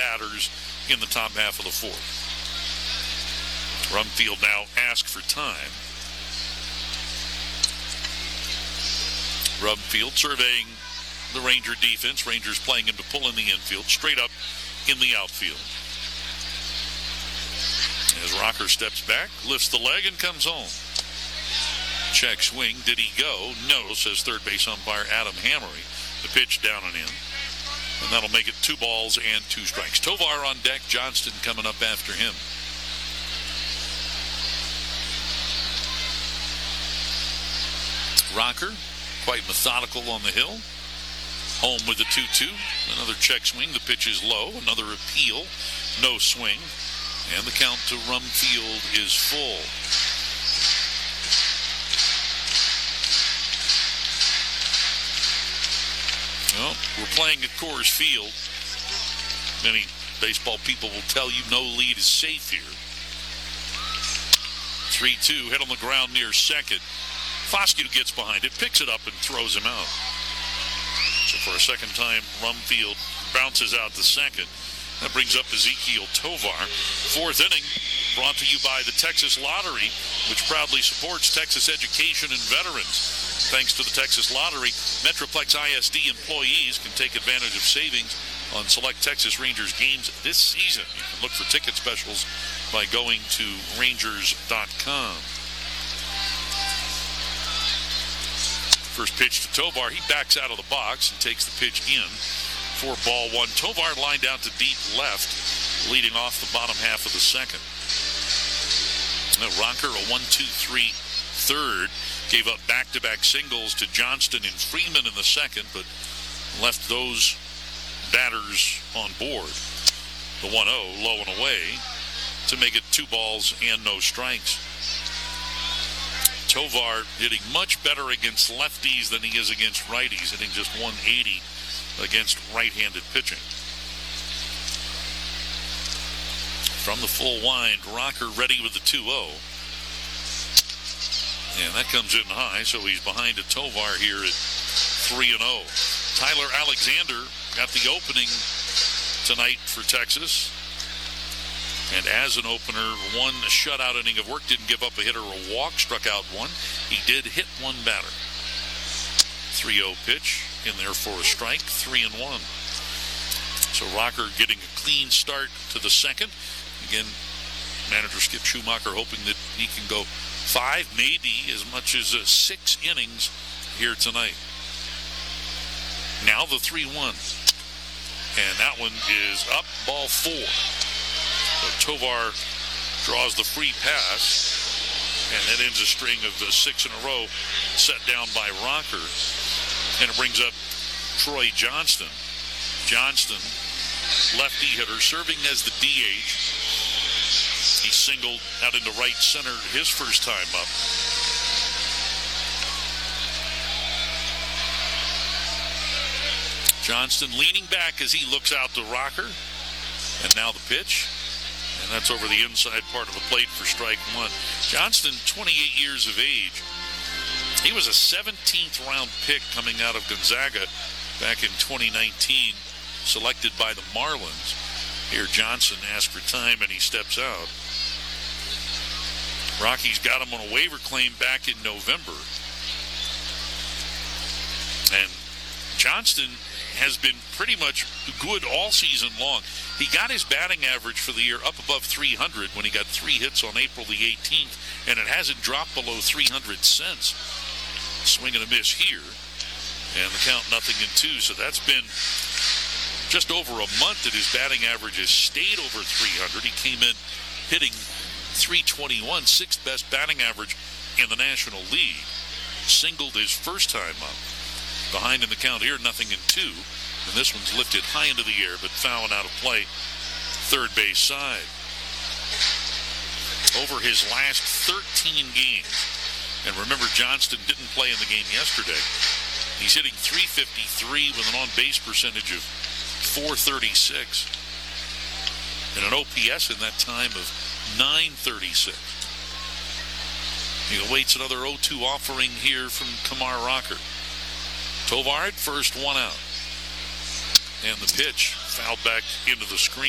batters in the top half of the fourth. Rumfield now asked for time. Rumfield surveying the Ranger defense. Rangers playing him to pull in the infield, straight up in the outfield. As Rocker steps back, lifts the leg, and comes home. Check swing. Did he go? No, says third base umpire Adam Hammery. The pitch down and in. And that'll make it 2 balls and 2 strikes. Tovar on deck. Johnston coming up after him. Rocker, quite methodical on the hill. Home with the 2-2. Another check swing. The pitch is low. Another appeal. No swing. And the count to Rumfield is full. Well, we're playing at Coors Field. Many baseball people will tell you no lead is safe here. 3-2, hit on the ground near second. Foscue gets behind it, picks it up, and throws him out. So for a second time, Rumfield bounces out to second. That brings up Ezequiel Tovar. Fourth inning, brought to you by the Texas Lottery, which proudly supports Texas education and veterans. Thanks to the Texas Lottery, Metroplex ISD employees can take advantage of savings on select Texas Rangers games this season. You can look for ticket specials by going to Rangers.com. First pitch to Tovar. He backs out of the box and takes the pitch in for ball 1. Tovar lined out to deep left, leading off the bottom half of the second. Rocker, a 1-2-3 third. Gave up back-to-back singles to Johnston and Freeman in the second, but left those batters on board. The 1-0, low and away, to make it 2 balls and no strikes. Tovar hitting much better against lefties than he is against righties, hitting just 180 against right-handed pitching. From the full wind, Rocker ready with the 2-0. And that comes in high, so he's behind a Tovar here at 3-0. Tyler Alexander got the opening tonight for Texas. And as an opener, 1 shutout inning of work, didn't give up a hit or a walk, struck out 1. He did hit 1 batter. 3-0 pitch in there for a strike, 3-1. So Rocker getting a clean start to the second. Again, manager Skip Schumacher hoping that he can go 5, maybe as much as 6 innings here tonight. Now the 3-1. And that one is up, ball 4. So Tovar draws the free pass, and that ends a string of 6 in a row set down by Rocker. And it brings up Troy Johnston. Johnston, lefty hitter, serving as the DH. He singled out into right center his first time up. Johnston leaning back as he looks out to Rocker. And now the pitch. And that's over the inside part of the plate for strike 1. Johnston, 28 years of age. He was a 17th round pick coming out of Gonzaga back in 2019, selected by the Marlins. Here Johnson asks for time and he steps out. Rockies got him on a waiver claim back in November. And Johnston has been pretty much good all season long. He got his batting average for the year up above 300 when he got 3 hits on April the 18th, and it hasn't dropped below 300 since. Swing and a miss here, and the count 0-2. So that's been just over a month that his batting average has stayed over 300. He came in hitting .321, 6th best batting average in the National League. Singled his first time up. Behind in the count here, 0-2. And this one's lifted high into the air, but fouling out of play, third base side. Over his last 13 games, and remember Johnston didn't play in the game yesterday, he's hitting .353 with an on-base percentage of .436. And an OPS in that time of .936. He awaits another 0-2 offering here from Kumar Rocker. Tovar at first, 1 out. And the pitch fouled back into the screen.